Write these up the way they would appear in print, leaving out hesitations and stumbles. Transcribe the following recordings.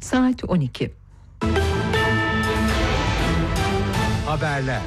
Saat 12. Haberler.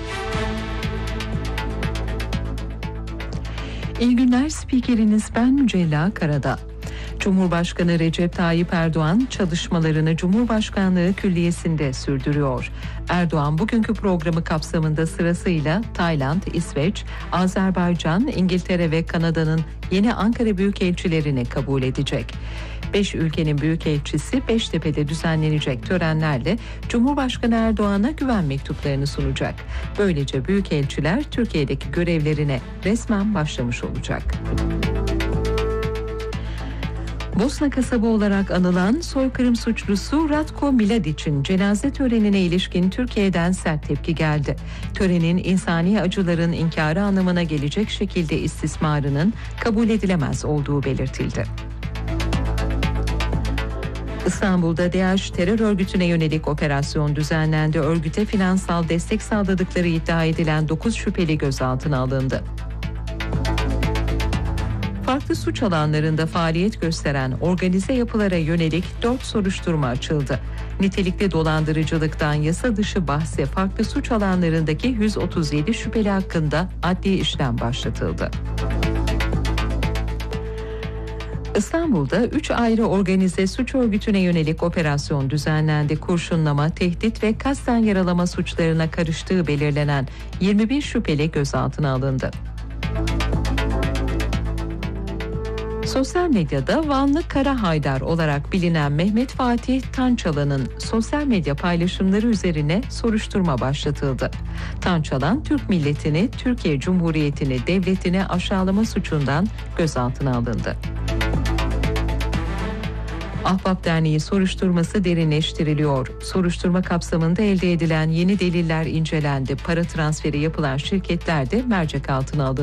İyi günler, spikeriniz ben Mücella Karadağ. Cumhurbaşkanı Recep Tayyip Erdoğan çalışmalarını Cumhurbaşkanlığı Külliyesi'nde sürdürüyor. Erdoğan bugünkü programı kapsamında sırasıyla Tayland, İsveç, Azerbaycan, İngiltere ve Kanada'nın yeni Ankara Büyükelçilerini kabul edecek. 5 ülkenin büyükelçisi Beştepe'de düzenlenecek törenlerle Cumhurbaşkanı Erdoğan'a güven mektuplarını sunacak. Böylece büyükelçiler Türkiye'deki görevlerine resmen başlamış olacak. Bosna kasabı olarak anılan soykırım suçlusu Ratko Mladić'in cenaze törenine ilişkin Türkiye'den sert tepki geldi. Törenin insani acıların inkarı anlamına gelecek şekilde istismarının kabul edilemez olduğu belirtildi. İstanbul'da DAEŞ terör örgütüne yönelik operasyon düzenlendi. Örgüte finansal destek sağladıkları iddia edilen 9 şüpheli gözaltına alındı. Farklı suç alanlarında faaliyet gösteren organize yapılara yönelik 4 soruşturma açıldı. Nitelikli dolandırıcılıktan yasa dışı bahse farklı suç alanlarındaki 137 şüpheli hakkında adli işlem başlatıldı. İstanbul'da 3 ayrı organize suç örgütüne yönelik operasyon düzenlendi. Kurşunlama, tehdit ve kasten yaralama suçlarına karıştığı belirlenen 21 şüpheli gözaltına alındı. Sosyal medyada Vanlı Kara Haydar olarak bilinen Mehmet Fatih Tançalan'ın sosyal medya paylaşımları üzerine soruşturma başlatıldı. Tançalan, Türk milletini, Türkiye Cumhuriyeti'ni, devletini aşağılama suçundan gözaltına alındı. Ahbap Derneği soruşturması derinleştiriliyor. Soruşturma kapsamında elde edilen yeni deliller incelendi. Para transferi yapılan şirketler de mercek altına alındı.